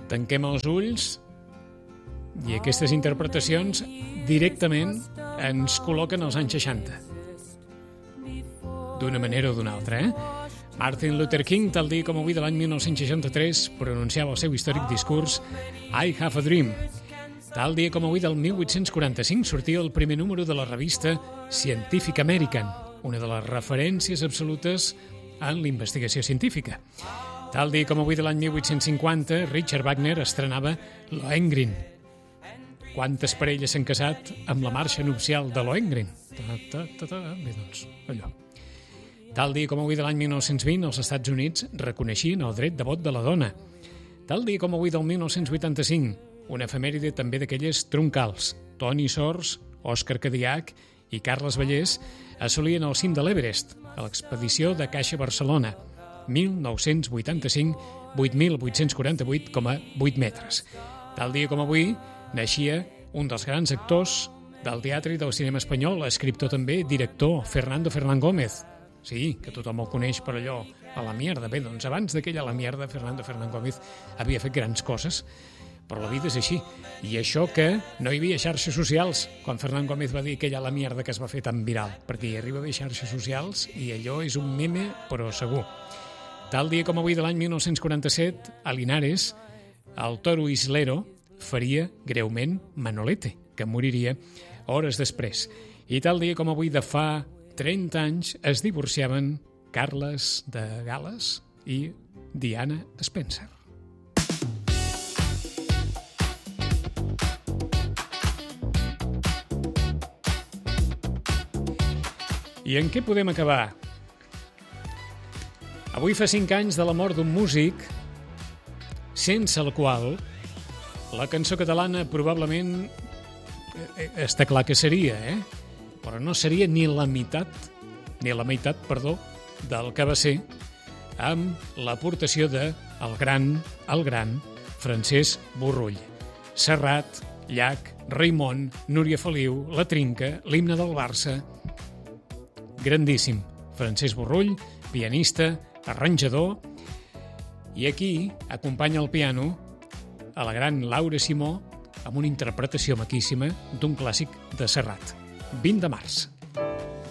Tanquem els ulls i aquestes interpretacions directament ens col·loquen als anys 60. D'una manera o d'una altra, Martin Luther King, tal dia com avui de l'any 1963, pronunciava el seu històric discurs I Have a Dream. Tal dia com avui del 1845 sortia el primer número de la revista Scientific American, una de les referències absolutes en la investigació científica. Tal dia com avui de l'any 1850, Richard Wagner estrenava Lohengrin. Quantes parelles s'han casat amb la marxa nupcial de Lohengrin? Bé, doncs, allò. Tal dia com avui de l'any 1920, els Estats Units reconeixien el dret de vot de la dona. Tal dia com avui del 1985, una efemèride també d'aquelles troncals. Toni Sors, Òscar Cadiach i Carles Vallès assolien el cim de l'Everest a l'expedició de Caixa Barcelona, 1985, 8.848,8 metres. Tal dia com avui naixia un dels grans actors del teatre i del cinema espanyol, escriptor també, director, Fernando Fernán Gómez. Sí, que tothom el coneix per allò, a la mierda. Bé, doncs abans d'aquella a la mierda, Fernando Fernán Gómez havia fet grans coses, però la vida és així. I això que no hi havia xarxes socials, quan Fernán Gómez va dir aquella a la mierda que es va fer tan viral, perquè hi arriba a haver xarxes socials i allò és un meme, però segur. Tal dia com avui de l'any 1947, a Linares, el toro Islero faria greument Manolete, que moriria hores després. I tal dia com avui de fa 30 anys es divorciaven Carles de Gal·les i Diana Spencer. I en què podem acabar? Avui fa 5 anys de la mort d'un músic sense el qual la cançó catalana probablement està clar que seria, però no seria ni la meitat, del que va ser amb l'aportació de el gran Francesc Borrull. Serrat, Llach, Raimon, Núria Feliu, La Trinca, l'himne del Barça. Grandíssim. Francesc Borrull, pianista, arranjador, i aquí acompanya el piano a la gran Laura Simó amb una interpretació maquíssima d'un clàssic de Serrat, 20 de març.